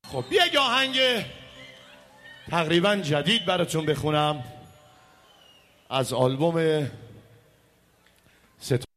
خب یک آهنگ تقریبا جدید براتون بخونم از آلبوم